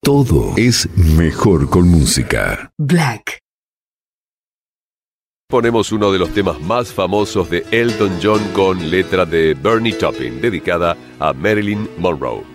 Todo es mejor con música. Black. Ponemos uno de los temas más famosos de Elton John con letra de Bernie Taupin, dedicada a Marilyn Monroe.